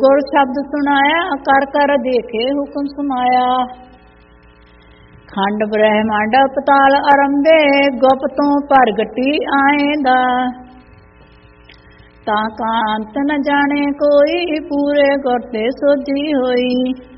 ਗੁਰ ਸ਼ਬਦ ਸੁਣਾਇਆ, ਕਰ ਕਰ ਦੇਖੇ ਹੁਕਮ ਸੁਨਾਇਆ। ਖੰਡ ਬ੍ਰਹਿਮੰਡ ਪਤਾਲ ਅਰੰਭੇ, ਗੁਪਤੋਂ ਪ੍ਰਗਟੀ ਆਏਂਦਾ। ਤਾਂ ਕਾ ਅੰਤ ਨ ਜਾਣੇ ਕੋਈ, ਪੂਰੇ ਗੁਰ ਤੇ ਸੋਝੀ ਹੋਈ।